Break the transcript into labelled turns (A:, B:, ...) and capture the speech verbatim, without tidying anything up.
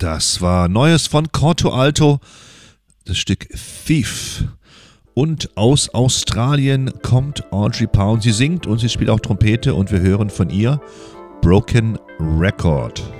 A: Das war Neues von Corto Alto, das Stück Thief. Und aus Australien kommt Audrey Pound. Sie singt und sie spielt auch Trompete und wir hören von ihr Broken Record.